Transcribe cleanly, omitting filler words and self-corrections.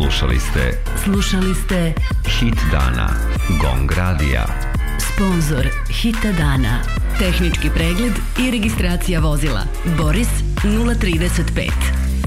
Slušali ste Hit dana Gong radija. Sponzor Hita dana. Tehnički pregled i registracija vozila Boris 035.